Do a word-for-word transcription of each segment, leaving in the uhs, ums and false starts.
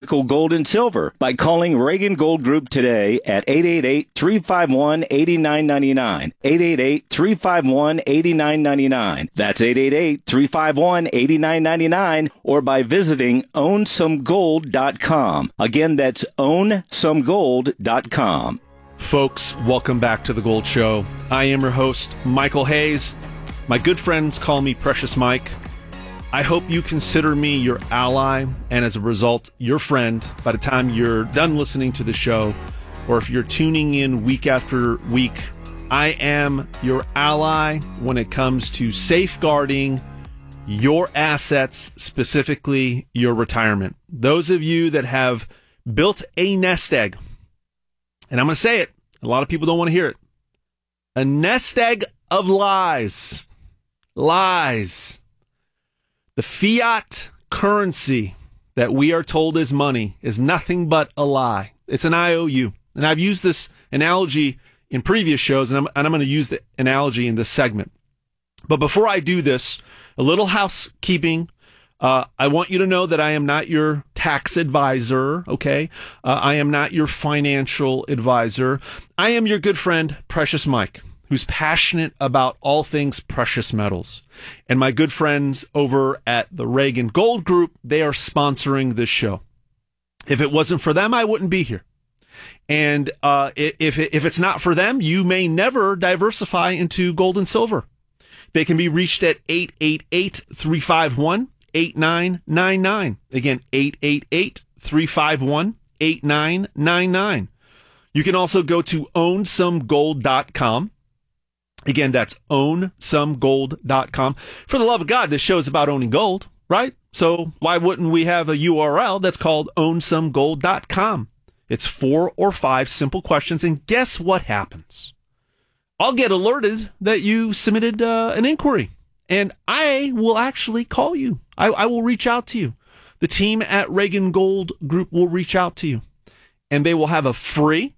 physical gold and silver by calling Reagan Gold Group today at eight eight eight, three five one, eight nine nine nine. eight eight eight, three five one, eight nine nine nine. That's eight eight eight, three five one, eight nine nine nine, or by visiting own some gold dot com. Again, that's own some gold dot com. Folks, welcome back to The Gold Show. I am your host, Michael Hayes. My good friends call me Precious Mike. I hope you consider me your ally, and as a result, your friend by the time you're done listening to the show, or if you're tuning in week after week. I am your ally when it comes to safeguarding your assets, specifically your retirement. Those of you that have built a nest egg, and I'm going to say it, a lot of people don't want to hear it, a nest egg of lies. Lies. The fiat currency that we are told is money is nothing but a lie. It's an I O U. And I've used this analogy in previous shows, and I'm, and I'm going to use the analogy in this segment. But before I do this, a little housekeeping. Uh, I want you to know that I am not your tax advisor, okay? Uh, I am not your financial advisor. I am your good friend, Precious Mike, who's passionate about all things precious metals. And my good friends over at the Reagan Gold Group, they are sponsoring this show. If it wasn't for them, I wouldn't be here. And uh, if, if it's not for them, you may never diversify into gold and silver. They can be reached at eight eight eight, three five one, eight nine nine nine. Again, eight eight eight, three five one, eight nine nine nine. You can also go to own some gold dot com. Again, that's own some gold dot com. For the love of God, this show is about owning gold, right? So why wouldn't we have a U R L that's called own some gold dot com? It's four or five simple questions, and guess what happens? I'll get alerted that you submitted uh, an inquiry, and I will actually call you. I, I will reach out to you. The team at Reagan Gold Group will reach out to you, and they will have a free,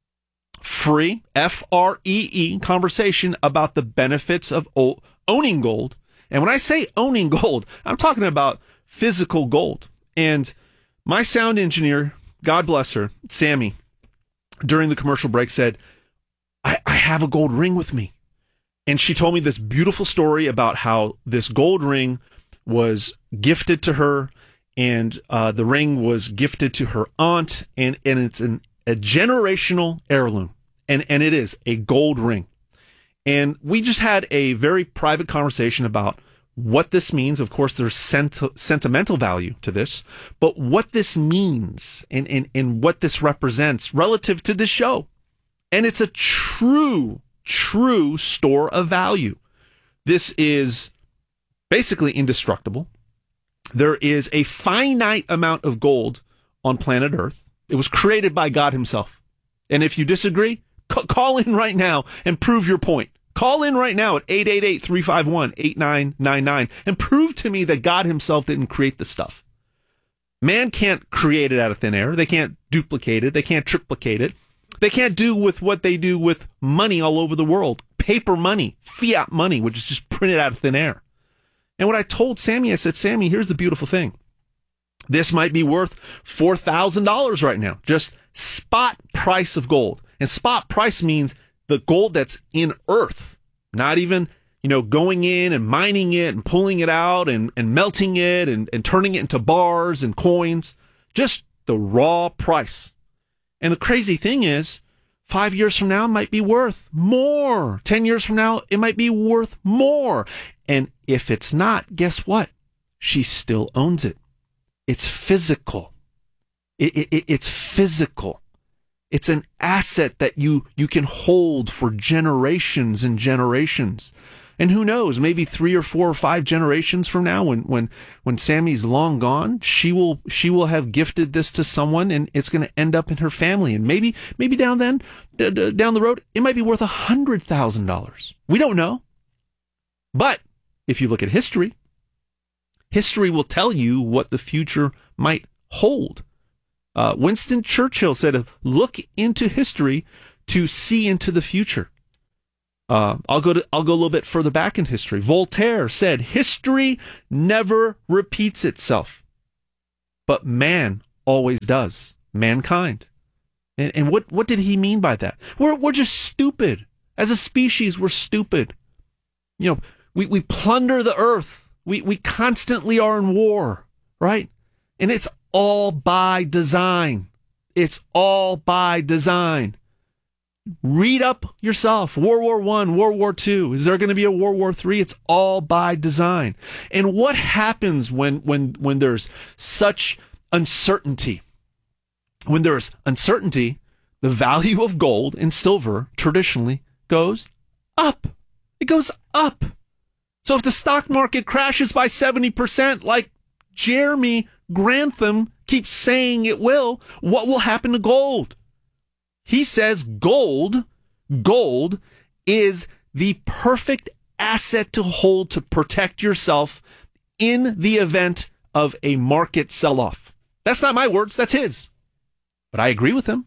free, F R E E conversation about the benefits of o- owning gold. And when I say owning gold, I'm talking about physical gold. And my sound engineer, God bless her, Sammy, during the commercial break said, I, I have a gold ring with me. And she told me this beautiful story about how this gold ring was gifted to her, and uh, the ring was gifted to her aunt, and, and it's an, a generational heirloom. And, and it is a gold ring. And we just had a very private conversation about what this means. Of course, there's sent- sentimental value to this, but what this means and, and, and what this represents relative to this show. And it's a true, true store of value. This is basically indestructible. There is a finite amount of gold on planet Earth. It was created by God himself. And if you disagree, c- call in right now and prove your point. Call in right now at eight eight eight, three five one, eight nine nine nine and prove to me that God himself didn't create the stuff. Man can't create it out of thin air. They can't duplicate it. They can't triplicate it. They can't do with what they do with money all over the world. Paper money, fiat money, which is just printed out of thin air. And what I told Sammy, I said, Sammy, here's the beautiful thing. This might be worth four thousand dollars right now. Just spot price of gold. And spot price means the gold that's in earth, not even, you know, going in and mining it and pulling it out and, and melting it and, and turning it into bars and coins. Just the raw price. And the crazy thing is, five years from now, it might be worth more. Ten years from now, it might be worth more. And if it's not, guess what? She still owns it. It's physical. It, it, it's physical. It's an asset that you, you can hold for generations and generations. And who knows, maybe three or four or five generations from now, when, when, when Sammy's long gone, she will, she will have gifted this to someone, and it's going to end up in her family. And maybe, maybe down then, d- d- down the road, it might be worth a hundred thousand dollars. We don't know. But if you look at history, history will tell you what the future might hold. Uh, Winston Churchill said, look into history to see into the future. Uh, I'll go to, I'll go a little bit further back in history. Voltaire said, history never repeats itself, but man always does. Mankind. And, and what, what did he mean by that? We're, we're just stupid. As a species, we're stupid. You know, we, we plunder the earth. We, we constantly are in war, right? And it's all by design. It's all by design. Read up yourself. World War One, World War Two. Is there going to be a World War Three? It's all by design. And what happens when, when, when there's such uncertainty? When there's uncertainty, the value of gold and silver traditionally goes up. It goes up. So if the stock market crashes by seventy percent, like Jeremy Grantham keeps saying it will, what will happen to gold? He says gold, gold is the perfect asset to hold to protect yourself in the event of a market sell-off. That's not my words, that's his. But I agree with him.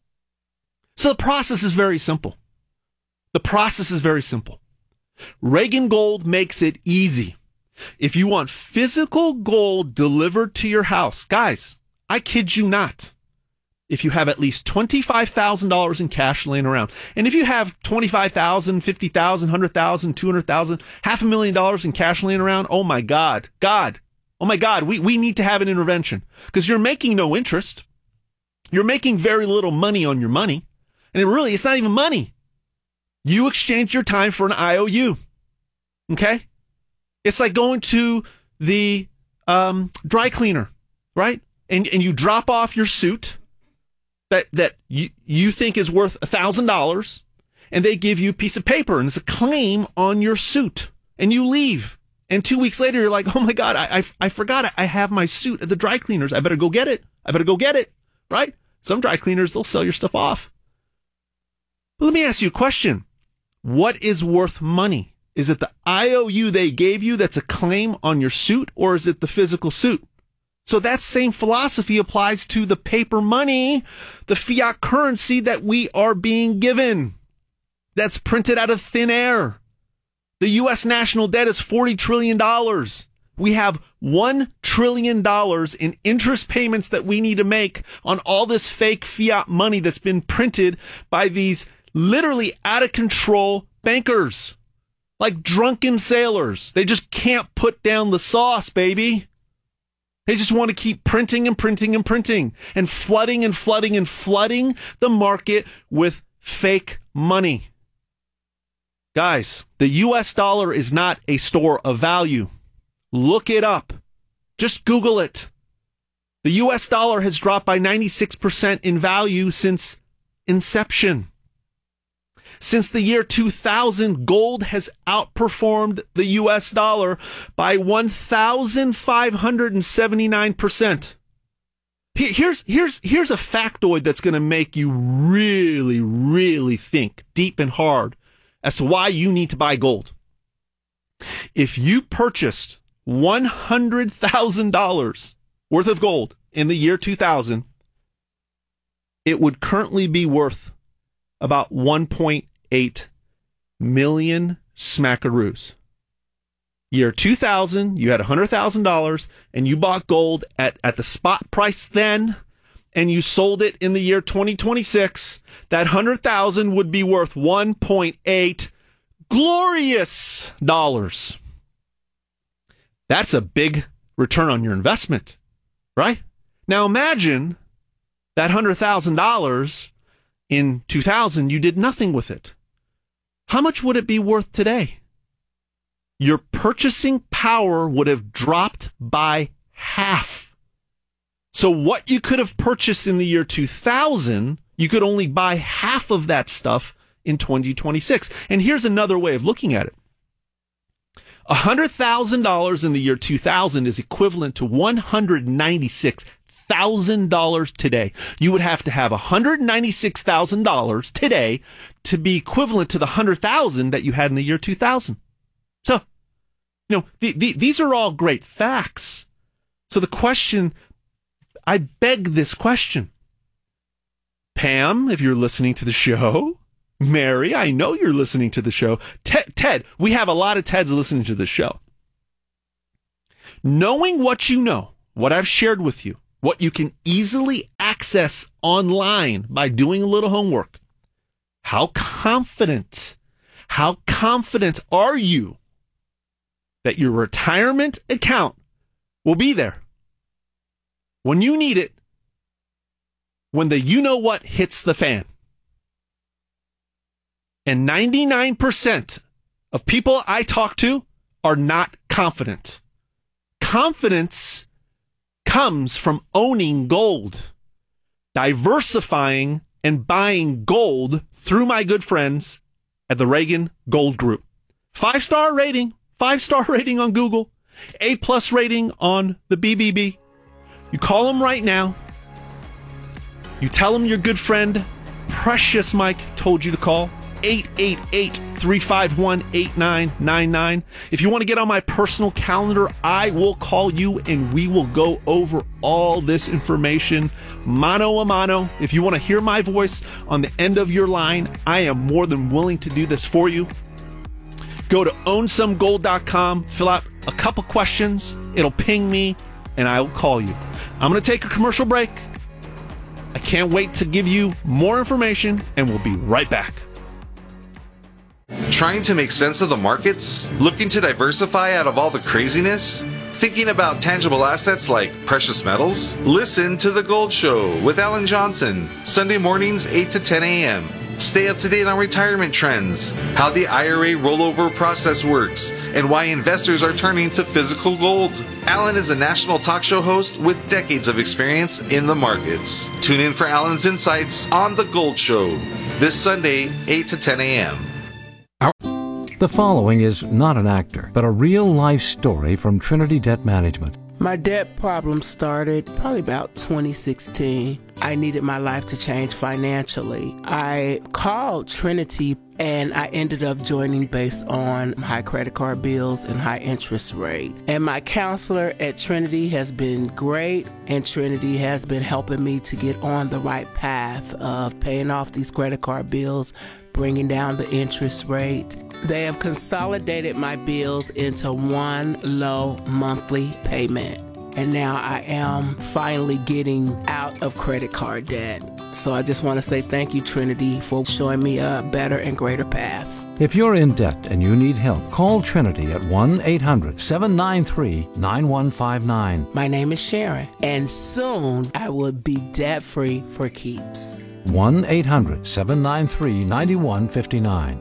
So the process is very simple. The process is very simple. Reagan Gold makes it easy. If you want physical gold delivered to your house, guys, I kid you not. If you have at least twenty-five thousand dollars in cash laying around, and if you have twenty-five thousand dollars, fifty thousand dollars, one hundred thousand dollars, two hundred thousand dollars, half a million dollars in cash laying around, oh my God, God, oh my God, we, we need to have an intervention because you're making no interest. You're making very little money on your money, and it really, it's not even money. You exchange your time for an I O U, okay? It's like going to the um, dry cleaner, right? And and you drop off your suit that that you, you think is worth one thousand dollars, and they give you a piece of paper, and it's a claim on your suit, and you leave. And two weeks later, you're like, oh my God, I, I, I forgot I have my suit at the dry cleaners. I better go get it. I better go get it, right? Some dry cleaners, they'll sell your stuff off. But let me ask you a question. What is worth money? Is it the I O U they gave you that's a claim on your suit, or is it the physical suit? So that same philosophy applies to the paper money, the fiat currency that we are being given. That's printed out of thin air. The U S national debt is forty trillion dollars. We have one trillion dollars in interest payments that we need to make on all this fake fiat money that's been printed by these literally out of control bankers. Like drunken sailors. They just can't put down the sauce, baby. They just want to keep printing and printing and printing and flooding and flooding and flooding the market with fake money. Guys, the U S dollar is not a store of value. Look it up. Just Google it. The U S dollar has dropped by ninety-six percent in value since inception. Since the year two thousand, gold has outperformed the U S dollar by one thousand five hundred seventy-nine percent. Here's, here's, here's a factoid that's going to make you really, really think deep and hard as to why you need to buy gold. If you purchased one hundred thousand dollars worth of gold in the year two thousand, it would currently be worth about one point eight million smackaroos. Year two thousand, you had one hundred thousand dollars and you bought gold at, at the spot price then, and you sold it in the year twenty twenty-six. That one hundred thousand would be worth one point eight glorious dollars. That's a big return on your investment, right? Now imagine that one hundred thousand dollars in two thousand, you did nothing with it. How much would it be worth today? Your purchasing power would have dropped by half. So what you could have purchased in the year two thousand, you could only buy half of that stuff in twenty twenty-six. And here's another way of looking at it. one hundred thousand dollars in the year two thousand is equivalent to one hundred ninety-six thousand dollars today. You would have to have one hundred ninety-six thousand dollars today to be equivalent to the one hundred thousand dollars that you had in the year two thousand. So, you know, the, the, these are all great facts. So the question, I beg this question. Pam, if you're listening to the show, Mary, I know you're listening to the show. Ted, Ted, we have a lot of Teds listening to the show. Knowing what you know, what I've shared with you, what you can easily access online by doing a little homework. How confident, how confident are you that your retirement account will be there when you need it, when the you-know-what hits the fan? And ninety-nine percent of people I talk to are not confident. Confidence comes from owning gold, diversifying and buying gold through my good friends at the Reagan Gold Group. Five-star rating, five-star rating on Google, A-plus rating on the B B B. You call them right now. You tell them your good friend, Precious Mike, told you to call. eight eight eight, three five one, eight nine nine nine. If you want to get on my personal calendar, I will call you and we will go over all this information mano a mano. If you want to hear my voice on the end of your line, I am more than willing to do this for you. Go to own some gold dot com, fill out a couple questions, it'll ping me, and I will call you. I'm going to take a commercial break. I can't wait to give you more information, and we'll be right back. Trying to make sense of the markets? Looking to diversify out of all the craziness? Thinking about tangible assets like precious metals? Listen to The Gold Show with Alan Johnson, Sunday mornings eight to ten a.m. Stay up to date on retirement trends, how the I R A rollover process works, and why investors are turning to physical gold. Alan is a national talk show host with decades of experience in the markets. Tune in for Alan's insights on The Gold Show this Sunday, eight to ten a.m. The following is not an actor, but a real-life story from Trinity Debt Management. My debt problem started probably about twenty sixteen. I needed my life to change financially. I called Trinity and I ended up joining based on high credit card bills and high interest rate. And my counselor at Trinity has been great, and Trinity has been helping me to get on the right path of paying off these credit card bills, bringing down the interest rate. They have consolidated my bills into one low monthly payment. And now I am finally getting out of credit card debt. So I just want to say thank you, Trinity, for showing me a better and greater path. If you're in debt and you need help, call Trinity at one eight hundred, seven nine three, nine one five nine. My name is Sharon, and soon I will be debt-free for keeps. one eight hundred, seven nine three, nine one five nine.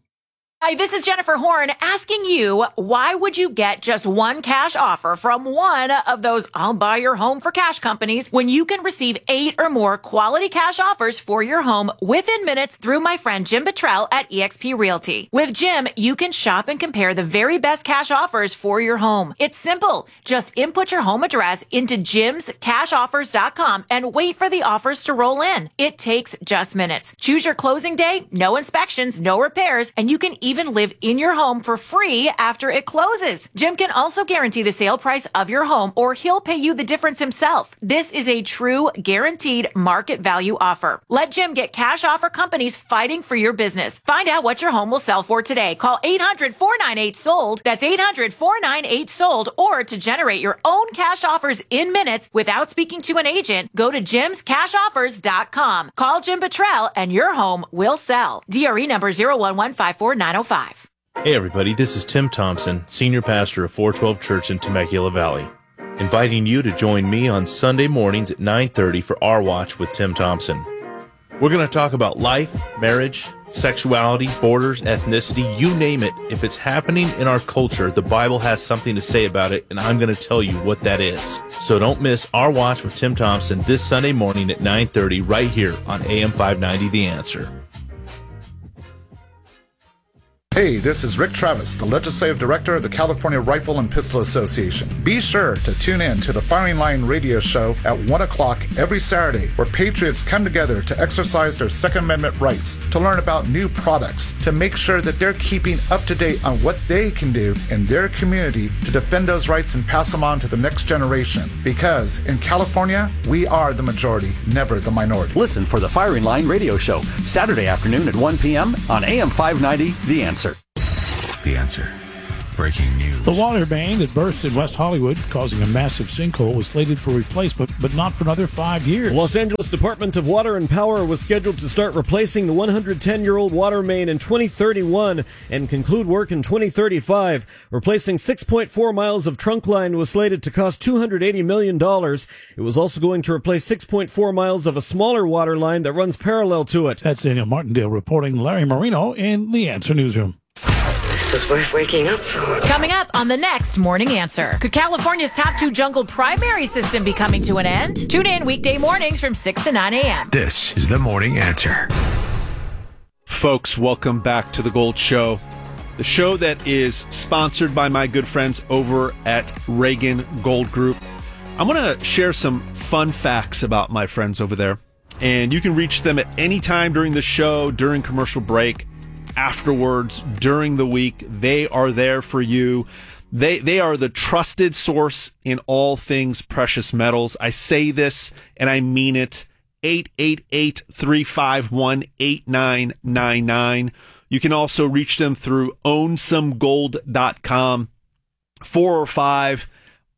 Hi, this is Jennifer Horn asking you, why would you get just one cash offer from one of those I'll buy your home for cash companies when you can receive eight or more quality cash offers for your home within minutes through my friend Jim Buttrell at eXp Realty? With Jim, you can shop and compare the very best cash offers for your home. It's simple. Just input your home address into jims cash offers dot com and wait for the offers to roll in. It takes just minutes. Choose your closing day, no inspections, no repairs, and you can even even live in your home for free after it closes. Jim can also guarantee the sale price of your home, or he'll pay you the difference himself. This is a true guaranteed market value offer. Let Jim get cash offer companies fighting for your business. Find out what your home will sell for today. Call eight hundred, four nine eight, sold. That's eight hundred, four nine eight, sold. Or to generate your own cash offers in minutes without speaking to an agent, go to jims cash offers dot com. Call Jim Buttrell and your home will sell. D R E number zero one one five four nine zero five. Hey everybody, this is Tim Thompson, Senior Pastor of four twelve Church in Temecula Valley, inviting you to join me on Sunday mornings at nine thirty for Our Watch with Tim Thompson. We're going to talk about life, marriage, sexuality, borders, ethnicity, you name it. If it's happening in our culture, the Bible has something to say about it, and I'm going to tell you what that is. So don't miss Our Watch with Tim Thompson this Sunday morning at nine thirty right here on A M five ninety The Answer. Hey, this is Rick Travis, the Legislative Director of the California Rifle and Pistol Association. Be sure to tune in to the Firing Line radio show at one o'clock every Saturday, where patriots come together to exercise their Second Amendment rights, to learn about new products, to make sure that they're keeping up to date on what they can do in their community to defend those rights and pass them on to the next generation. Because in California, we are the majority, never the minority. Listen for the Firing Line radio show, Saturday afternoon at one p.m. on A M five ninety The Answer. The Answer. breaking news. The water main that burst in West Hollywood, causing a massive sinkhole, was slated for replacement, but not for another five years. The Los Angeles Department of Water and Power was scheduled to start replacing the one hundred ten-year-old water main in twenty thirty-one and conclude work in twenty thirty-five. Replacing six point four miles of trunk line was slated to cost two hundred eighty million dollars. It was also going to replace six point four miles of a smaller water line that runs parallel to it. That's Daniel Martindale reporting. Larry Marino in the Answer Newsroom. This was worth waking up for. Coming up on the next Morning Answer. Could California's top two jungle primary system be coming to an end? Tune in weekday mornings from six to nine a.m. This is the Morning Answer. Folks, welcome back to The Gold Show, the show that is sponsored by my good friends over at Reagan Gold Group. I'm going to share some fun facts about my friends over there, and you can reach them at any time during the show, during commercial break, afterwards, during the week. They are there for you. They they are the trusted source in all things precious metals. I say this and I mean it. eight eight eight, three five one, eight nine nine nine. You can also reach them through own some gold dot com. Four or five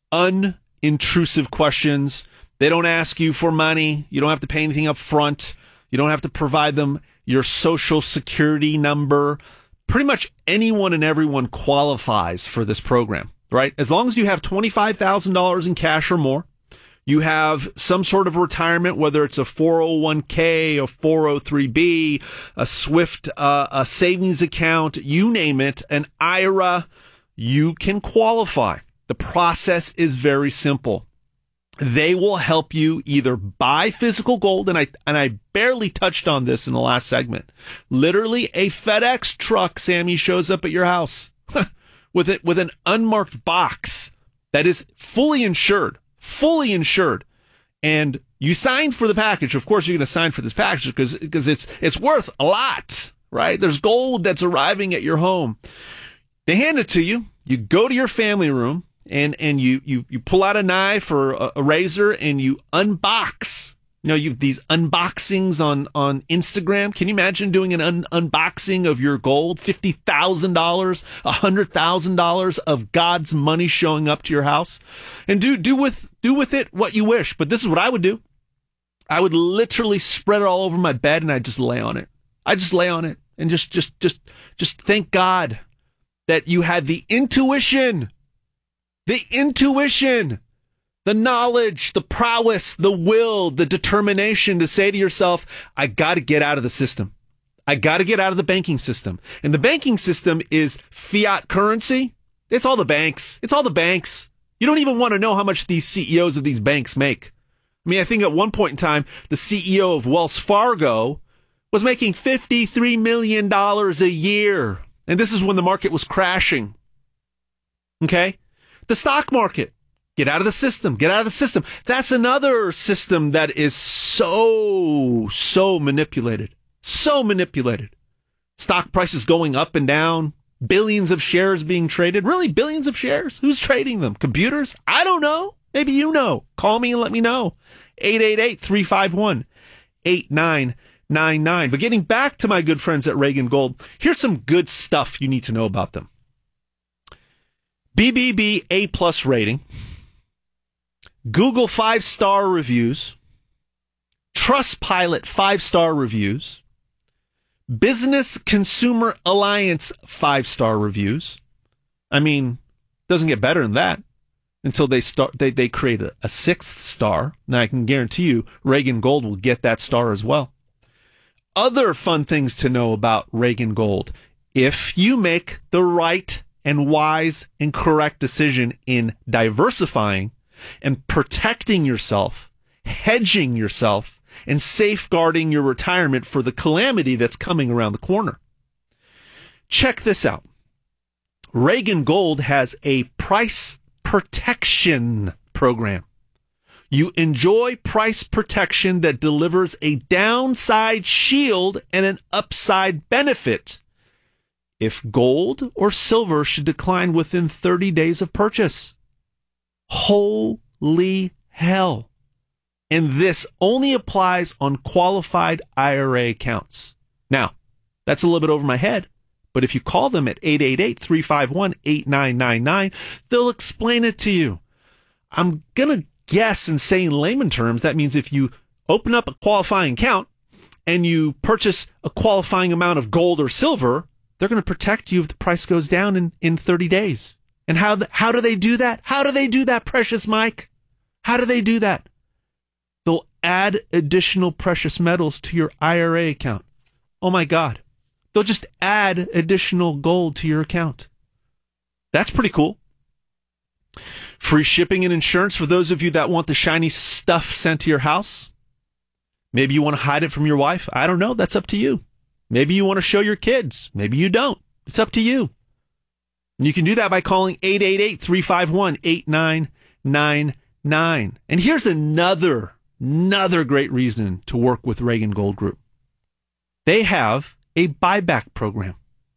unintrusive questions. They don't ask you for money. You don't have to pay anything up front. You don't have to provide them your social security number. Pretty much anyone and everyone qualifies for this program, right? As long as you have twenty-five thousand dollars in cash or more, you have some sort of retirement, whether it's a four oh one k, a four oh three b, a SWIFT, uh, a savings account, you name it, an I R A, you can qualify. The process is very simple. They will help you either buy physical gold, and I and I barely touched on this in the last segment. Literally, a FedEx truck, Sammy, shows up at your house with it with an unmarked box that is fully insured, fully insured, and you signed for the package. Of course, you're going to sign for this package because because it's it's worth a lot, right? There's gold that's arriving at your home. They hand it to you. You go to your family room. And and you, you, you pull out a knife or a, a razor and you unbox. You know, you've these unboxings on, on Instagram. Can you imagine doing an un- unboxing of your gold? fifty thousand dollars, one hundred thousand dollars of God's money showing up to your house. And do, do with, do with it what you wish. But this is what I would do. I would literally spread it all over my bed and I'd just lay on it. I'd just lay on it and just, just, just, just thank God that you had the intuition The intuition, the knowledge, the prowess, the will, the determination to say to yourself, I got to get out of the system. I got to get out of the banking system. And the banking system is fiat currency. It's all the banks. It's all the banks. You don't even want to know how much these C E Os of these banks make. I mean, I think at one point in time, the C E O of Wells Fargo was making fifty-three million dollars a year. And this is when the market was crashing. Okay? The stock market. Get out of the system. Get out of the system. That's another system that is so, so manipulated. So manipulated. Stock prices going up and down. Billions of shares being traded. Really, billions of shares? Who's trading them? Computers? I don't know. Maybe you know. Call me and let me know. eight eight eight, three five one, eight nine nine nine. But getting back to my good friends at Reagan Gold, here's some good stuff you need to know about them. B B B A-plus rating, Google five-star reviews, Trustpilot five-star reviews, Business Consumer Alliance five-star reviews. I mean, doesn't get better than that until they start. They, they create a, a sixth star. Now, I can guarantee you Reagan Gold will get that star as well. Other fun things to know about Reagan Gold. If you make the right and wise and correct decision in diversifying and protecting yourself, hedging yourself, and safeguarding your retirement for the calamity that's coming around the corner. Check this out. Reagan Gold has a price protection program. You enjoy price protection that delivers a downside shield and an upside benefit if gold or silver should decline within thirty days of purchase. Holy hell. And this only applies on qualified I R A accounts. Now, that's a little bit over my head, But if you call them at eight eight eight, three five one, eight nine nine nine, they'll explain it to you. I'm going to guess and say in layman terms, that means if you open up a qualifying account and you purchase a qualifying amount of gold or silver, they're going to protect you if the price goes down in, in thirty days. And how, the, how do they do that? How do they do that, Precious Mike? How do they do that? They'll add additional precious metals to your I R A account. Oh my God. They'll just add additional gold to your account. That's pretty cool. Free shipping and insurance for those of you that want the shiny stuff sent to your house. Maybe you want to hide it from your wife. I don't know. That's up to you. Maybe you want to show your kids. Maybe you don't. It's up to you. And you can do that by calling eight eight eight, three five one, eight nine nine nine. And here's another, another great reason to work with Reagan Gold Group. They have a buyback program.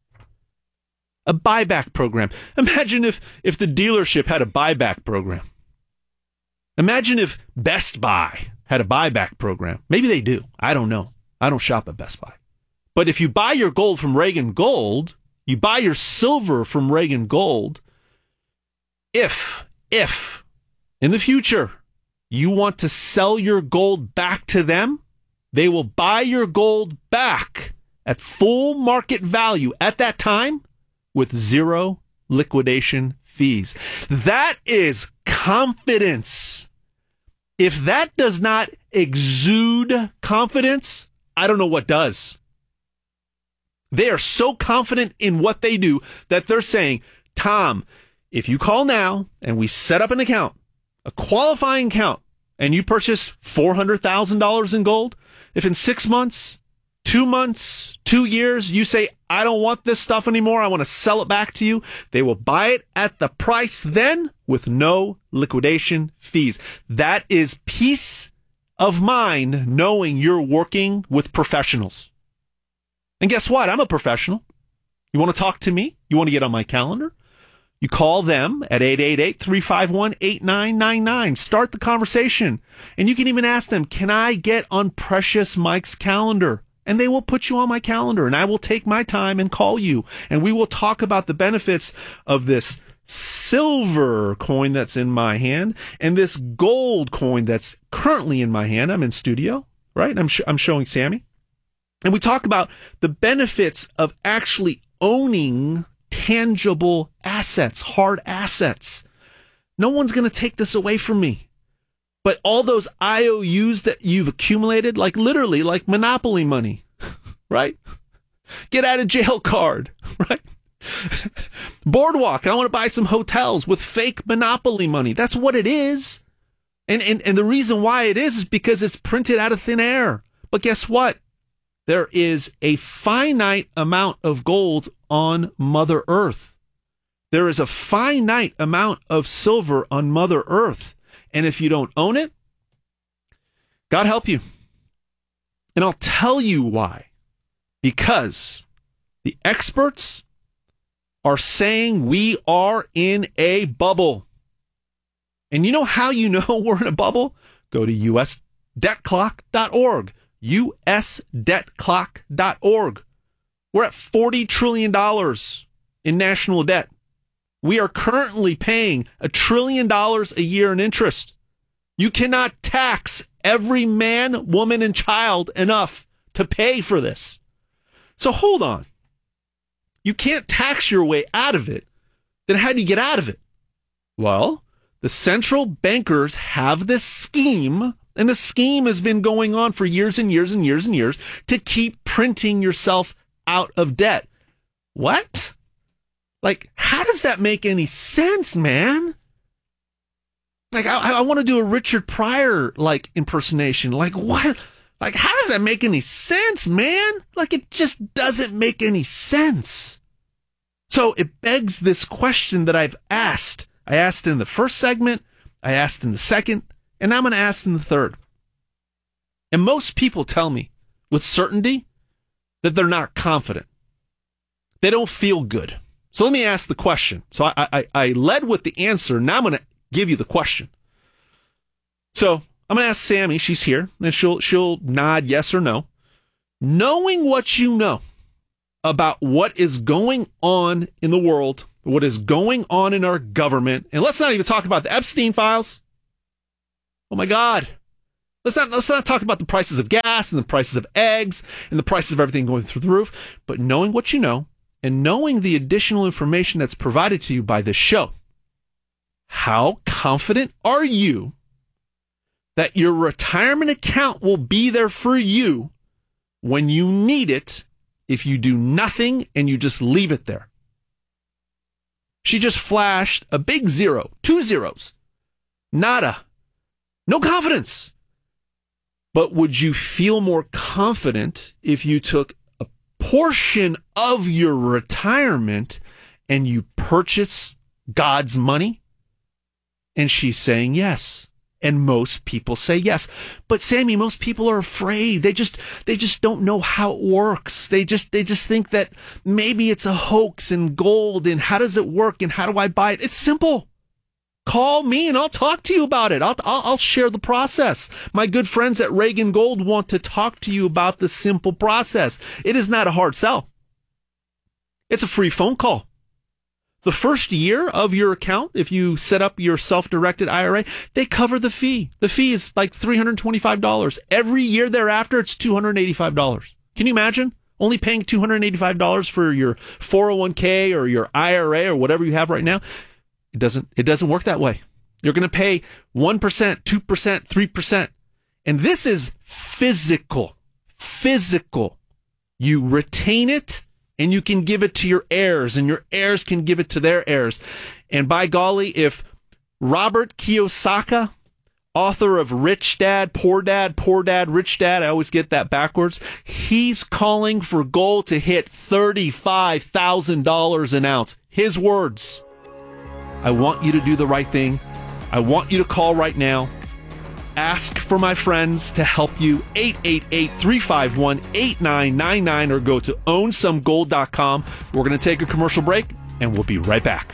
A buyback program. Imagine if, if the dealership had a buyback program. Imagine if Best Buy had a buyback program. Maybe they do. I don't know. I don't shop at Best Buy. But if you buy your gold from Reagan Gold, you buy your silver from Reagan Gold, if, if, in the future, you want to sell your gold back to them, they will buy your gold back at full market value at that time with zero liquidation fees. That is confidence. If that does not exude confidence, I don't know what does. They are so confident in what they do that they're saying, Tom, if you call now and we set up an account, a qualifying account, and you purchase four hundred thousand dollars in gold, if in six months, two months, two years, you say, I don't want this stuff anymore, I want to sell it back to you, they will buy it at the price then with no liquidation fees. That is peace of mind knowing you're working with professionals. And guess what? I'm a professional. You want to talk to me? You want to get on my calendar? You call them at eight eight eight, three five one, eight nine nine nine. Start the conversation. And you can even ask them, can I get on Precious Mike's calendar? And they will put you on my calendar, and I will take my time and call you. And we will talk about the benefits of this silver coin that's in my hand and this gold coin that's currently in my hand. I'm in studio, right? I'm, sh- I'm showing Sammy. And we talk about the benefits of actually owning tangible assets, hard assets. No one's going to take this away from me. But all those I O Us that you've accumulated, like literally like Monopoly money, right? Get out of jail card, right? Boardwalk, I want to buy some hotels with fake Monopoly money. That's what it is. And, and, and the reason why it is is because it's printed out of thin air. But guess what? There is a finite amount of gold on Mother Earth. There is a finite amount of silver on Mother Earth. And if you don't own it, God help you. And I'll tell you why. Because the experts are saying we are in a bubble. And you know how you know we're in a bubble? Go to U S debt clock dot org. U S debt clock dot org. We're at forty trillion dollars in national debt. We are currently paying a trillion dollars a year in interest. You cannot tax every man, woman, and child enough to pay for this. So hold on. You can't tax your way out of it. Then how do you get out of it? Well, the central bankers have this scheme, and the scheme has been going on for years and years and years and years to keep printing yourself out of debt. What? Like, how does that make any sense, man? Like, I, I want to do a Richard Pryor, like, impersonation. Like, what? Like, how does that make any sense, man? Like, it just doesn't make any sense. So it begs this question that I've asked. I asked in the first segment, I asked in the second, and I'm going to ask in the third. And most people tell me with certainty that they're not confident. They don't feel good. So let me ask the question. So I, I, I led with the answer. Now I'm going to give you the question. So I'm going to ask Sammy. She's here, and she'll she'll nod yes or no. Knowing what you know, about what is going on in the world, what is going on in our government, and let's not even talk about the Epstein files. Oh my God. Let's not, let's not talk about the prices of gas and the prices of eggs and the prices of everything going through the roof, but knowing what you know and knowing the additional information that's provided to you by this show, how confident are you that your retirement account will be there for you when you need it if you do nothing and you just leave it there? She just flashed a big zero, two zeros, nada, no confidence. But would you feel more confident if you took a portion of your retirement and you purchased God's money? And she's saying yes. And most people say yes. But Sammy, most people are afraid. They just they just don't know how it works. They just they just think that maybe it's a hoax and gold and how does it work and how do I buy it? It's simple. Call me and I'll talk to you about it. I'll, I'll I'll share the process. My good friends at Reagan Gold want to talk to you about the simple process. It is not a hard sell. It's a free phone call. The first year of your account, if you set up your self-directed I R A, they cover the fee. The fee is like three hundred twenty-five dollars. Every year thereafter, it's two hundred eighty-five dollars. Can you imagine only paying two hundred eighty-five dollars for your four oh one k or your I R A or whatever you have right now? It doesn't, it doesn't work that way. You're going to pay one percent, two percent, three percent. And this is physical, physical. You retain it and you can give it to your heirs and your heirs can give it to their heirs. And by golly, if Robert Kiyosaki, author of Rich Dad, Poor Dad, Poor Dad, Rich Dad, I always get that backwards. He's calling for gold to hit thirty-five thousand dollars an ounce. His words. I want you to do the right thing. I want you to call right now. Ask for my friends to help you. eight eight eight, three five one, eight nine nine nine or go to own some gold dot com. We're going to take a commercial break and we'll be right back.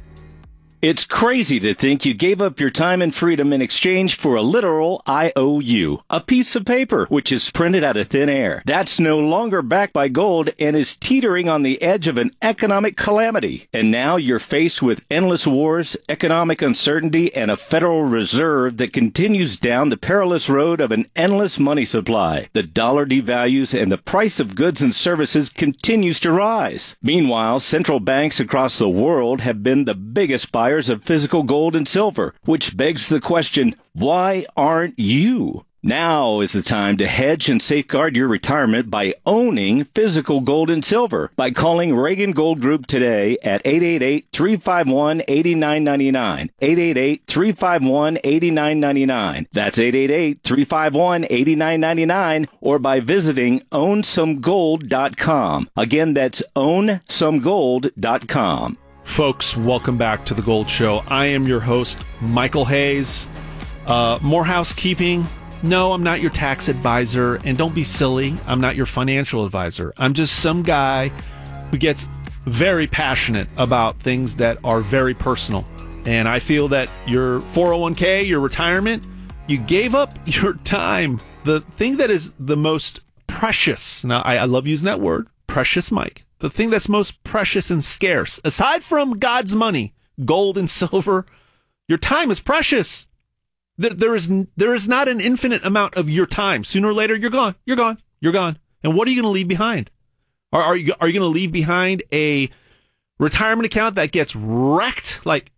It's crazy to think you gave up your time and freedom in exchange for a literal I O U, a piece of paper which is printed out of thin air. That's no longer backed by gold and is teetering on the edge of an economic calamity. And now you're faced with endless wars, economic uncertainty, and a Federal Reserve that continues down the perilous road of an endless money supply. The dollar devalues and the price of goods and services continues to rise. Meanwhile, central banks across the world have been the biggest buyers of physical gold and silver, which begs the question, why aren't you? Now is the time to hedge and safeguard your retirement by owning physical gold and silver by calling Reagan Gold Group today at eight eight eight, three five one, eight nine nine nine, eight eight eight, three five one, eight nine nine nine. That's eight eight eight, three five one, eight nine nine nine or by visiting own some gold dot com. Again, that's own some gold dot com. Folks, welcome back to The Gold Show. I am your host, Michael Hayes. Uh, more housekeeping. No, I'm not your tax advisor, and don't be silly. I'm not your financial advisor. I'm just some guy who gets very passionate about things that are very personal. And I feel that your four oh one k, your retirement, you gave up your time. The thing that is the most precious, now I, I love using that word, precious, Mike. The thing that's most precious and scarce, aside from God's money, gold and silver, your time is precious. There is there is not an infinite amount of your time. Sooner or later, you're gone. You're gone. You're gone. And what are you going to leave behind? Are, are you are you going to leave behind a retirement account that gets wrecked, like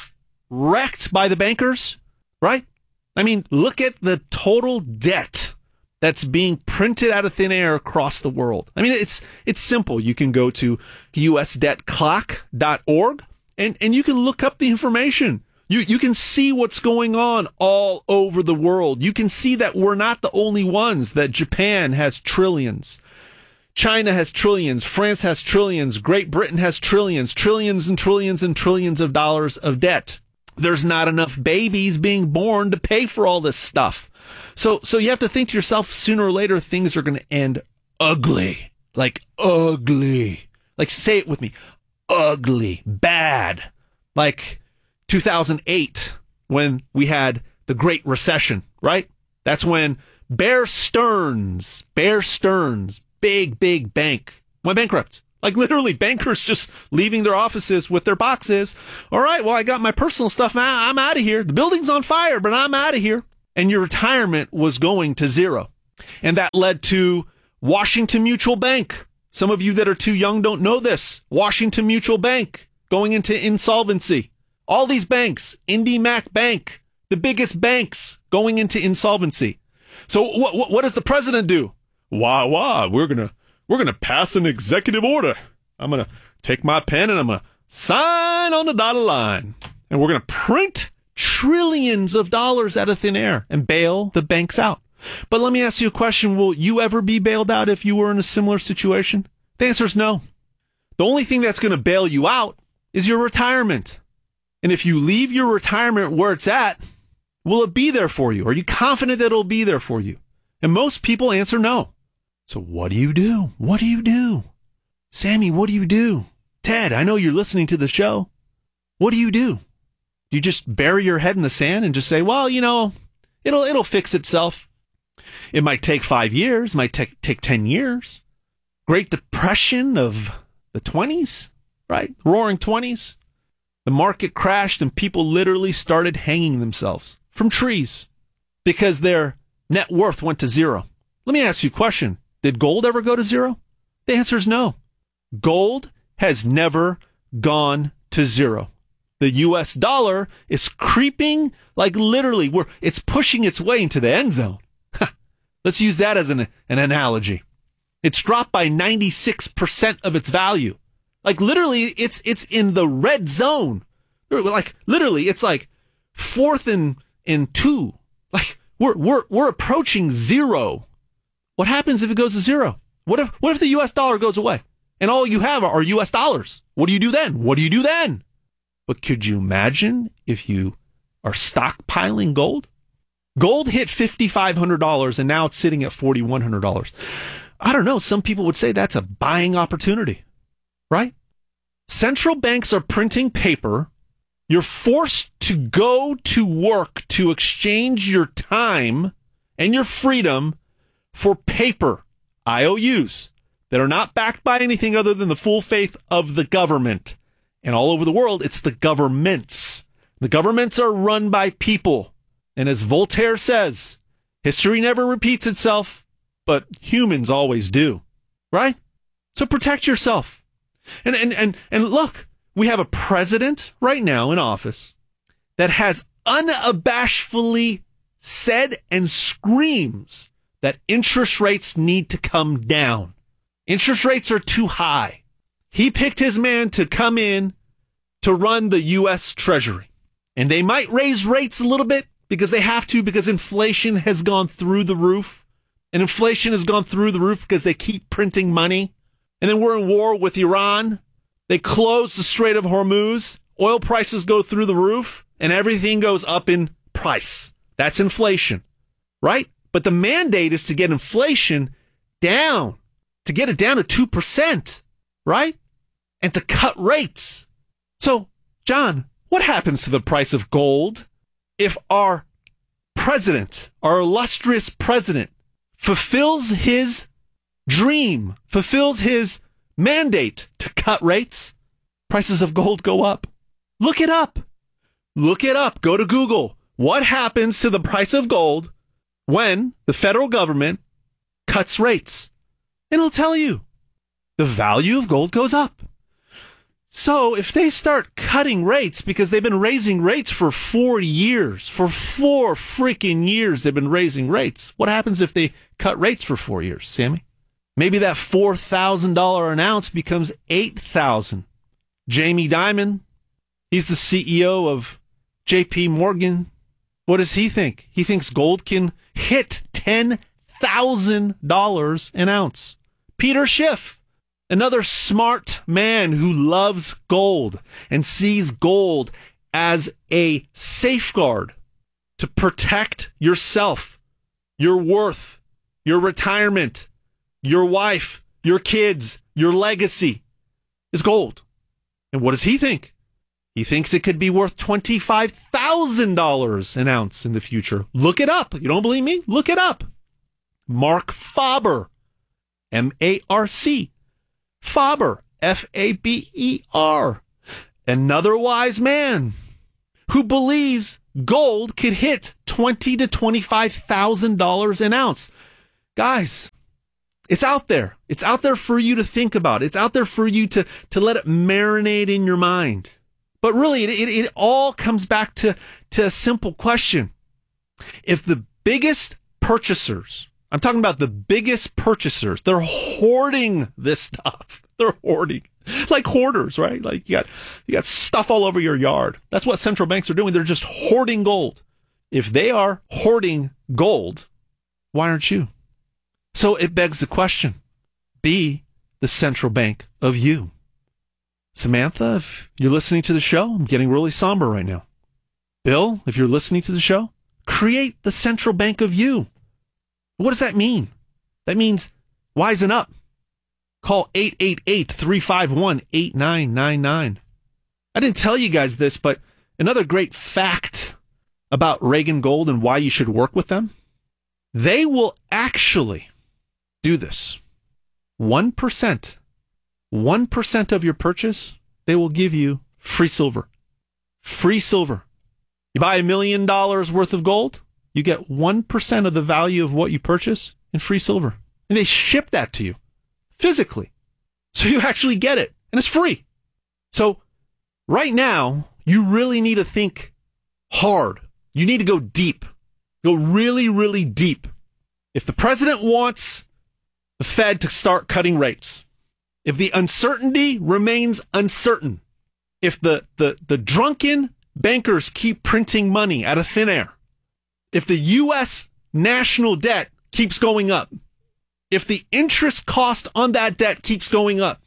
wrecked by the bankers? Right? I mean, look at the total debt that's being printed out of thin air across the world. I mean, it's it's simple. You can go to U S debt clock dot org and, and you can look up the information. You you can see what's going on all over the world. You can see that we're not the only ones, that Japan has trillions. China has trillions. France has trillions. Great Britain has trillions. Trillions and trillions and trillions of dollars of debt. There's not enough babies being born to pay for all this stuff. So, so you have to think to yourself, sooner or later, things are going to end ugly. Like, ugly. Like, say it with me. Ugly. Bad. Like two thousand eight, when we had the Great Recession, right? That's when Bear Stearns, Bear Stearns, big, big bank, went bankrupt. Like literally bankers just leaving their offices with their boxes. All right, well, I got my personal stuff now. I'm out of here. The building's on fire, but I'm out of here. And your retirement was going to zero. And that led to Washington Mutual Bank. Some of you that are too young don't know this. Washington Mutual Bank going into insolvency. All these banks, IndyMac Bank, the biggest banks going into insolvency. So what, what, what does the president do? Wah, wah, we're going to we're gonna pass an executive order. I'm going to take my pen and I'm going to sign on the dotted line. And we're going to print trillions of dollars out of thin air and bail the banks out. But let me ask you a question. Will you ever be bailed out if you were in a similar situation? The answer is no. The only thing that's going to bail you out is your retirement. And if you leave your retirement where it's at, will it be there for you? Are you confident that it'll be there for you? And most people answer no. So what do you do? What do you do? Sammy, what do you do? Ted, I know you're listening to the show. What do you do? Do you just bury your head in the sand and just say, well, you know, it'll it'll fix itself? It might take five years, might take take ten years. Great Depression of the twenties, right? Roaring twenties. The market crashed and people literally started hanging themselves from trees because their net worth went to zero. Let me ask you a question. Did gold ever go to zero? The answer is no. Gold has never gone to zero. The U S dollar is creeping like literally, we're, it's pushing its way into the end zone. Let's use that as an, an analogy. It's dropped by ninety-six percent of its value. Like literally, it's it's in the red zone. Like literally, it's like fourth and, and two. Like we're we're we're approaching zero. What happens if it goes to zero? What if what if the U S dollar goes away and all you have are U S dollars? What do you do then? What do you do then? But could you imagine if you are stockpiling gold? Gold hit five thousand five hundred dollars and now it's sitting at four thousand one hundred dollars. I don't know. Some people would say that's a buying opportunity, right? Central banks are printing paper. You're forced to go to work to exchange your time and your freedom for paper, I O Us, that are not backed by anything other than the full faith of the government. And all over the world, it's the governments. The governments are run by people. And as Voltaire says, history never repeats itself, but humans always do. Right? So protect yourself. And and and and look, we have a president right now in office that has unabashedly said and screams that interest rates need to come down. Interest rates are too high. He picked his man to come in to run the U S Treasury. And they might raise rates a little bit because they have to, because inflation has gone through the roof. And inflation has gone through the roof because they keep printing money. And then we're in war with Iran. They close the Strait of Hormuz. Oil prices go through the roof and everything goes up in price. That's inflation, right? But the mandate is to get inflation down, to get it down to two percent, right? And to cut rates. So, John, what happens to the price of gold if our president, our illustrious president, fulfills his dream, fulfills his mandate to cut rates? Prices of gold go up. Look it up. Look it up. Go to Google. What happens to the price of gold when the federal government cuts rates? And it'll tell you. The value of gold goes up. So if they start cutting rates, because they've been raising rates for four years, for four freaking years they've been raising rates. What happens if they cut rates for four years, Sammy? Maybe that four thousand dollars an ounce becomes eight thousand dollars. Jamie Dimon, he's the C E O of J P Morgan. What does he think? He thinks gold can hit ten thousand dollars an ounce. Peter Schiff, another smart man who loves gold and sees gold as a safeguard to protect yourself, your worth, your retirement, your wife, your kids, your legacy is gold. And what does he think? He thinks it could be worth twenty-five thousand dollars an ounce in the future. Look it up. You don't believe me? Look it up. Mark Faber, M A R C. Faber, F A B E R, another wise man who believes gold could hit twenty thousand to twenty-five thousand dollars an ounce. Guys, it's out there. It's out there for you to think about. It's out there for you to, to let it marinate in your mind. But really, it, it, it all comes back to, to a simple question. If the biggest purchasers, I'm talking about the biggest purchasers, they're hoarding this stuff. They're hoarding. Like hoarders, right? Like you got, you got stuff all over your yard. That's what central banks are doing. They're just hoarding gold. If they are hoarding gold, why aren't you? So it begs the question, be the central bank of you. Samantha, if you're listening to the show, I'm getting really somber right now. Bill, if you're listening to the show, create the central bank of you. What does that mean? That means wisen up. Call eight eight eight, three five one, eight nine nine nine. I didn't tell you guys this, but another great fact about Reagan Gold and why you should work with them, they will actually do this. one percent, one percent of your purchase, they will give you free silver. Free silver. You buy a million dollars worth of gold, you get one percent of the value of what you purchase in free silver. And they ship that to you physically. So you actually get it, and it's free. So right now, you really need to think hard. You need to go deep. Go really, really deep. If the president wants the Fed to start cutting rates, if the uncertainty remains uncertain, if the, the, the drunken bankers keep printing money out of thin air, if the U S national debt keeps going up, if the interest cost on that debt keeps going up,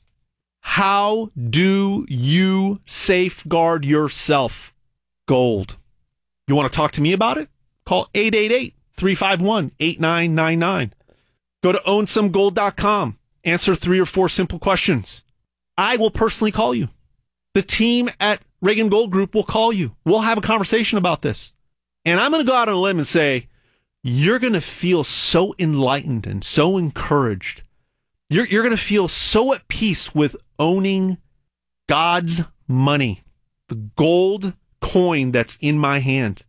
how do you safeguard yourself? Gold. You want to talk to me about it? Call eight eight eight, three five one, eight nine nine nine. Go to own some gold dot com. Answer three or four simple questions. I will personally call you. The team at Reagan Gold Group will call you. We'll have a conversation about this. And I'm going to go out on a limb and say, you're going to feel so enlightened and so encouraged. You're, you're going to feel so at peace with owning God's money, the gold coin that's in my hand.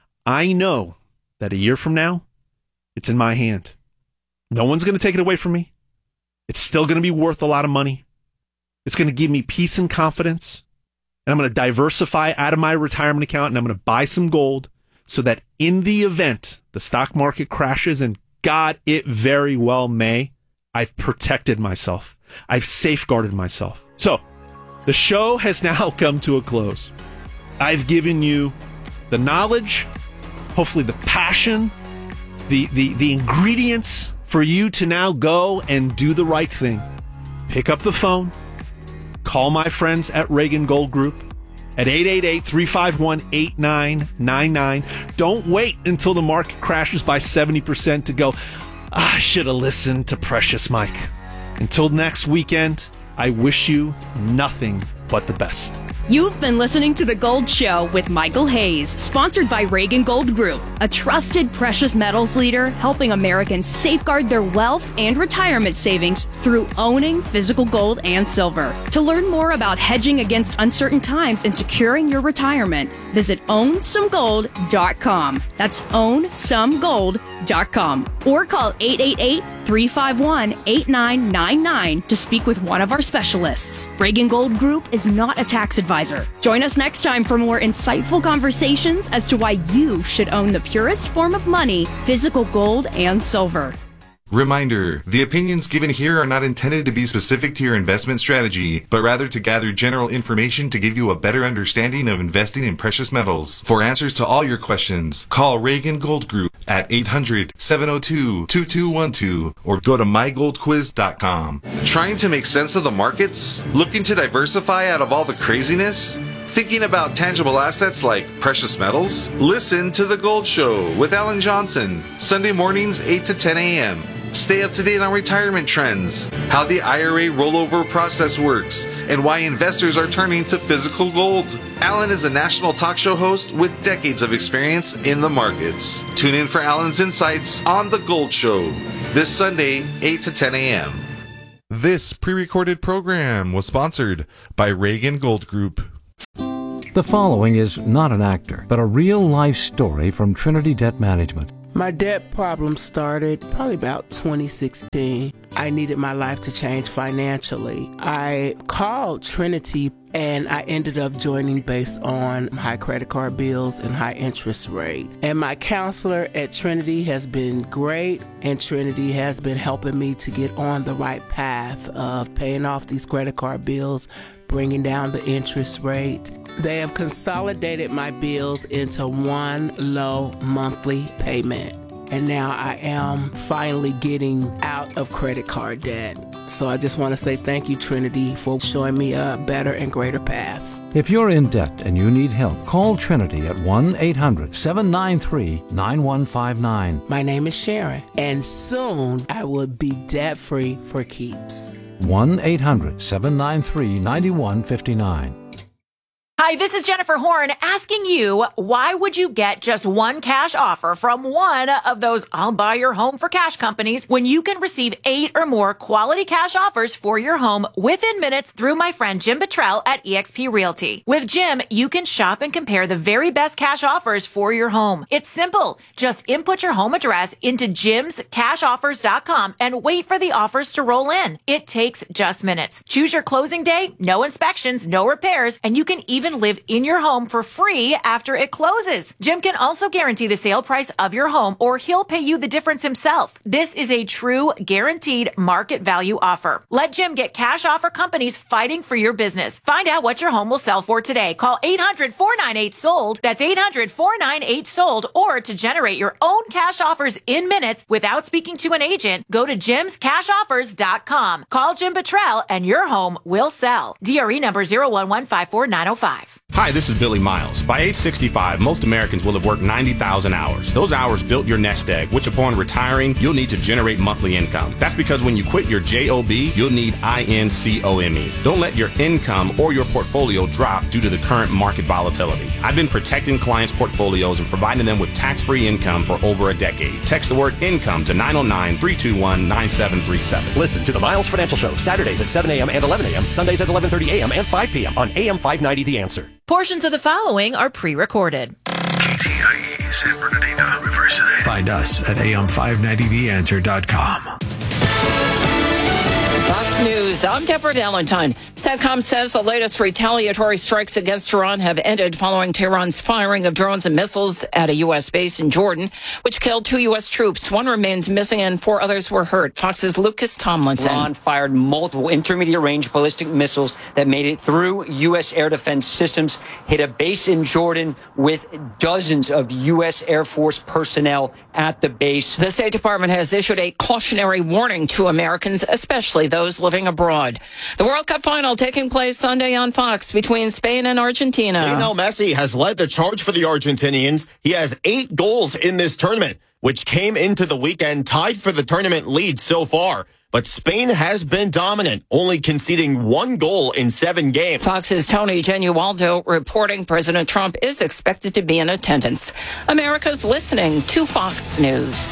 I know that a year from now, it's in my hand. No one's going to take it away from me. It's still going to be worth a lot of money. It's going to give me peace and confidence. And I'm going to diversify out of my retirement account, and I'm going to buy some gold so that in the event the stock market crashes, and God, it very well may, I've protected myself. I've safeguarded myself. So the show has now come to a close. I've given you the knowledge, hopefully the passion, the, the, the ingredients for you to now go and do the right thing. Pick up the phone, call my friends at Reagan Gold Group at eight eight eight, three five one, eight nine nine nine. Don't wait until the market crashes by seventy percent to go, ah, I should have listened to Precious Mike. Until next weekend, I wish you nothing but the best. You've been listening to The Gold Show with Michael Hayes, sponsored by Reagan Gold Group, a trusted precious metals leader helping Americans safeguard their wealth and retirement savings through owning physical gold and silver. To learn more about hedging against uncertain times and securing your retirement, visit own some gold dot com. That's own some gold dot com. Or call eight eight eight, three five one, eight nine nine nine to speak with one of our specialists. Reagan Gold Group is not a tax advisor. Join us next time for more insightful conversations as to why you should own the purest form of money, physical gold and silver. Reminder, the opinions given here are not intended to be specific to your investment strategy, but rather to gather general information to give you a better understanding of investing in precious metals. For answers to all your questions, call Reagan Gold Group at eight hundred, seven oh two, two two one two or go to my gold quiz dot com. Trying to make sense of the markets? Looking to diversify out of all the craziness? Thinking about tangible assets like precious metals? Listen to The Gold Show with Alan Johnson, Sunday mornings eight to ten a.m. Stay up to date on retirement trends, how the I R A rollover process works, and why investors are turning to physical gold. Alan is a national talk show host with decades of experience in the markets. Tune in for Alan's insights on The Gold Show this Sunday, eight to ten a.m. This pre-recorded program was sponsored by Reagan Gold Group. The following is not an actor, but a real-life story from Trinity Debt Management. My debt problem started probably about twenty sixteen. I needed my life to change financially. I called Trinity and I ended up joining based on high credit card bills and high interest rate. And my counselor at Trinity has been great, and Trinity has been helping me to get on the right path of paying off these credit card bills, bringing down the interest rate. They have consolidated my bills into one low monthly payment. And now I am finally getting out of credit card debt. So I just want to say thank you, Trinity, for showing me a better and greater path. If you're in debt and you need help, call Trinity at one eight hundred seven nine three nine one five nine. My name is Sharon, and soon I will be debt-free for keeps. one eight hundred seven nine three nine one five nine. Hi, this is Jennifer Horn asking you, why would you get just one cash offer from one of those I'll buy your home for cash companies when you can receive eight or more quality cash offers for your home within minutes through my friend Jim Buttrell at eXp Realty? With Jim, you can shop and compare the very best cash offers for your home. It's simple. Just input your home address into jims cash offers dot com and wait for the offers to roll in. It takes just minutes. Choose your closing day, no inspections, no repairs, and you can even live in your home for free after it closes. Jim can also guarantee the sale price of your home, or he'll pay you the difference himself. This is a true guaranteed market value offer. Let Jim get cash offer companies fighting for your business. Find out what your home will sell for today. Call eight hundred four nine eight sold. That's eight hundred four nine eight sold. Or to generate your own cash offers in minutes without speaking to an agent, go to jims cash offers dot com. Call Jim Buttrell and your home will sell. D R E number zero one one five four nine zero five. Hi, this is Billy Miles. By age sixty-five, most Americans will have worked ninety thousand hours. Those hours built your nest egg, which upon retiring, you'll need to generate monthly income. That's because when you quit your job, you'll need income. Don't let your income or your portfolio drop due to the current market volatility. I've been protecting clients' portfolios and providing them with tax-free income for over a decade. Text the word income to nine oh nine, three two one, nine seven three seven. Listen to the Miles Financial Show, Saturdays at seven a.m. and eleven a.m., Sundays at eleven thirty a.m. and five p.m. on A M five ninety The Answer. Portions of the following are pre-recorded. K T I E San Bernardino, Riverside. Find us at A M five ninety the answer dot com. Fox News, I'm Deborah Valentine. CENTCOM says the latest retaliatory strikes against Iran have ended following Tehran's firing of drones and missiles at a U S base in Jordan, which killed two U S troops. One remains missing and four others were hurt. Fox's Lucas Tomlinson. Iran fired multiple intermediate-range ballistic missiles that made it through U S air defense systems, hit a base in Jordan with dozens of U S Air Force personnel at the base. The State Department has issued a cautionary warning to Americans, especially those living abroad. The World Cup final taking place Sunday on Fox between Spain and Argentina. Lionel Messi has led the charge for the Argentinians. He has eight goals in this tournament, which came into the weekend tied for the tournament lead so far. But Spain has been dominant, only conceding one goal in seven games. Fox's Tony Genualdo reporting President Trump is expected to be in attendance. America's listening to Fox News.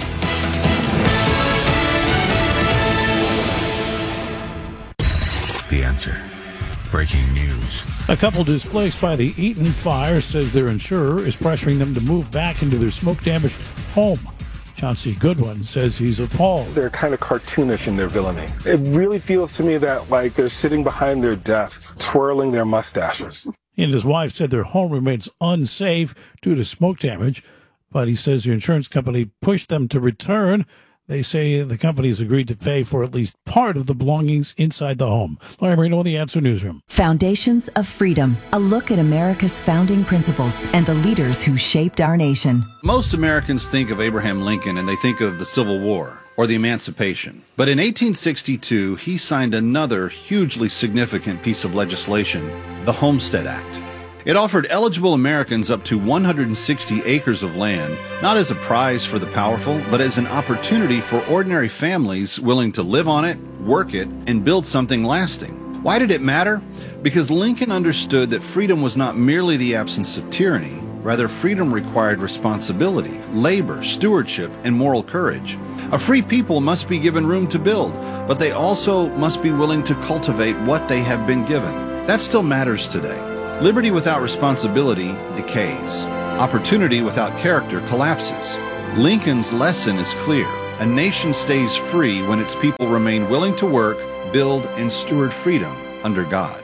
The Answer. Breaking news. A couple displaced by the Eaton fire says their insurer is pressuring them to move back into their smoke-damaged home. Chauncey Goodwin says he's appalled. They're kind of cartoonish in their villainy. It really feels to me that like they're sitting behind their desks, twirling their mustaches. He and his wife said their home remains unsafe due to smoke damage, but he says the insurance company pushed them to return. They say the company has agreed to pay for at least part of the belongings inside the home. Laurie Marino in the Answer Newsroom. Foundations of Freedom, a look at America's founding principles and the leaders who shaped our nation. Most Americans think of Abraham Lincoln and they think of the Civil War or the Emancipation. But in eighteen sixty-two, he signed another hugely significant piece of legislation, the Homestead Act. It offered eligible Americans up to one hundred sixty acres of land, not as a prize for the powerful, but as an opportunity for ordinary families willing to live on it, work it, and build something lasting. Why did it matter? Because Lincoln understood that freedom was not merely the absence of tyranny. Rather, freedom required responsibility, labor, stewardship, and moral courage. A free people must be given room to build, but they also must be willing to cultivate what they have been given. That still matters today. Liberty without responsibility decays. Opportunity without character collapses. Lincoln's lesson is clear. A nation stays free when its people remain willing to work, build, and steward freedom under God.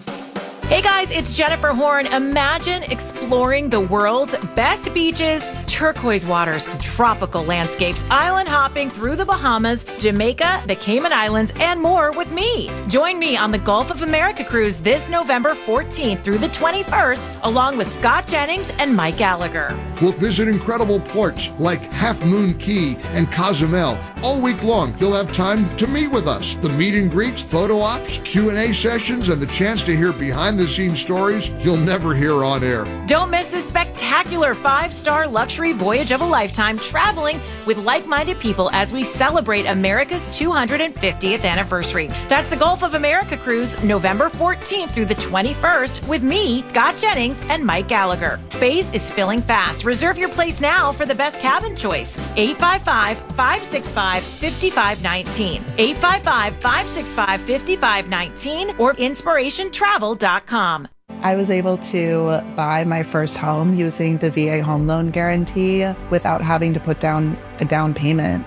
Hey guys, it's Jennifer Horn. Imagine exploring the world's best beaches, turquoise waters, tropical landscapes, island hopping through the Bahamas, Jamaica, the Cayman Islands, and more with me. Join me on the Gulf of America cruise this November fourteenth through the twenty-first, along with Scott Jennings and Mike Gallagher. We'll visit incredible ports like Half Moon Key and Cozumel. All week long, you'll have time to meet with us. The meet and greets, photo ops, Q and A sessions, and the chance to hear behind-the-scenes stories you'll never hear on air. Don't miss this spectacular five-star luxury voyage of a lifetime, traveling with like-minded people as we celebrate America's two hundred fiftieth anniversary. That's the Gulf of America cruise, November fourteenth through the twenty-first, with me, Scott Jennings, and Mike Gallagher. Space is filling fast. Reserve your place now for the best cabin choice. eight five five, five six five, five five one nine. eight five five, five six five, five five one nine or inspiration travel dot com. I was able to buy my first home using the V A home loan guarantee without having to put down a down payment.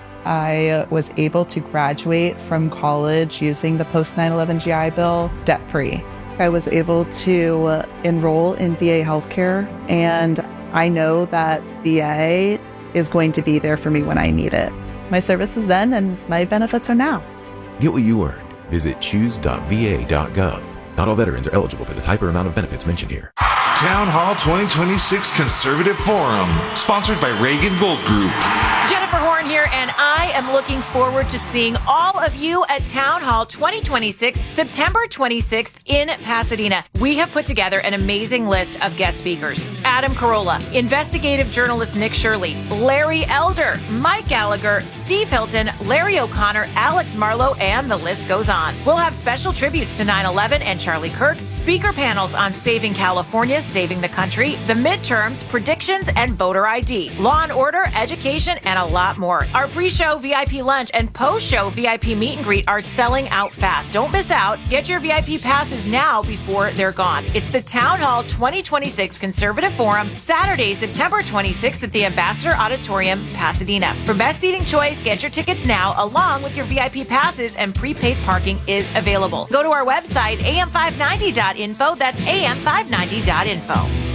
I was able to graduate from college using the post nine eleven G I Bill debt-free. I was able to enroll in V A healthcare, and I know that V A is going to be there for me when I need it. My service was then, and my benefits are now. Get what you earned. Visit choose dot v a dot gov. Not all veterans are eligible for the type or amount of benefits mentioned here. Town Hall twenty twenty-six Conservative Forum, sponsored by Reagan Gold Group. Jennifer Horn here, and I am looking forward to seeing all of you at Town Hall twenty twenty-six, September twenty-sixth in Pasadena. We have put together an amazing list of guest speakers. Adam Carolla, investigative journalist Nick Shirley, Larry Elder, Mike Gallagher, Steve Hilton, Larry O'Connor, Alex Marlowe, and the list goes on. We'll have special tributes to nine eleven and Charlie Kirk, speaker panels on saving California, saving the country, the midterms, predictions, and voter I D, law and order, education, and a lot more. Our pre-show V I P lunch and post-show V I P meet and greet are selling out fast. Don't miss out. Get your V I P passes now before they're gone. It's the Town Hall twenty twenty-six Conservative Forum, Saturday, September twenty-sixth at the Ambassador Auditorium, Pasadena. For best seating choice, get your tickets now along with your V I P passes, and prepaid parking is available. Go to our website, a m five ninety dot info. That's a m five ninety dot info.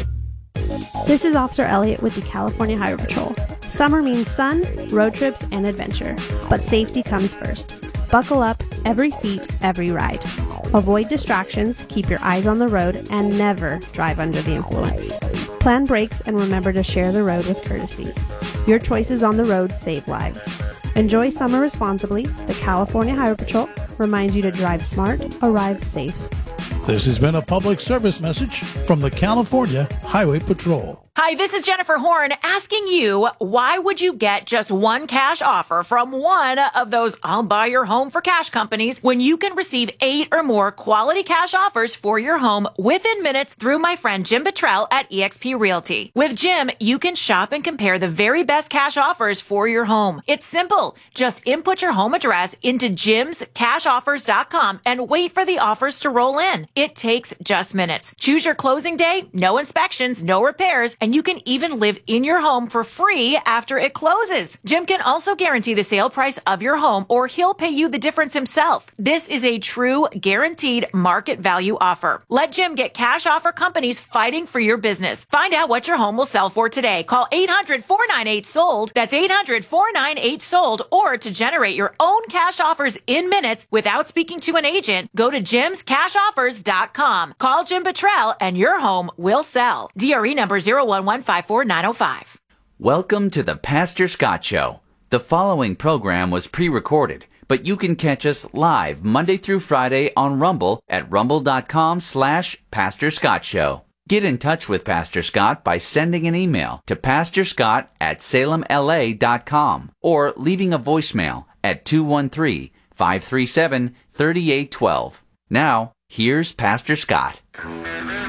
This is Officer Elliott with the California Highway Patrol. Summer means sun, road trips, and adventure, but safety comes first. Buckle up, every seat, every ride. Avoid distractions, keep your eyes on the road, and never drive under the influence. Plan brakes and remember to share the road with courtesy. Your choices on the road save lives. Enjoy summer responsibly. The California Highway Patrol reminds you to drive smart, arrive safe. This has been a public service message from the California Highway Patrol. Hi, this is Jennifer Horn asking you, why would you get just one cash offer from one of those I'll buy your home for cash companies when you can receive eight or more quality cash offers for your home within minutes through my friend Jim Buttrell at eXp Realty. With Jim, you can shop and compare the very best cash offers for your home. It's simple. Just input your home address into jims cash offers dot com and wait for the offers to roll in. It takes just minutes. Choose your closing day, no inspections, no repairs, and you can even live in your home for free after it closes. Jim can also guarantee the sale price of your home, or he'll pay you the difference himself. This is a true guaranteed market value offer. Let Jim get cash offer companies fighting for your business. Find out what your home will sell for today. Call eight hundred, four nine eight, sold. That's eight hundred, four nine eight, sold. Or to generate your own cash offers in minutes without speaking to an agent, go to jims cash offers dot com. Call Jim Buttrell and your home will sell. D R E number zero one one five four nine zero five. Welcome to the Pastor Scott Show. The following program was pre-recorded, but you can catch us live Monday through Friday on Rumble at rumble dot com slash Pastor Scott Show. Get in touch with Pastor Scott by sending an email to pastor scott at salem l a dot com or leaving a voicemail at two one three, five three seven, three eight one two. Now, here's Pastor Scott.